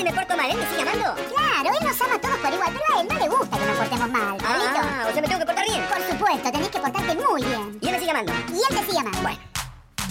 si me porto mal, él me sigue amando. Claro, él nos ama a todos por igual, pero a él no le gusta que nos portemos mal, Pablito. O sea, me tengo que portar bien. Por supuesto, tenés que portarte muy bien. Y él me sigue amando. Y él te sigue amando. Bueno.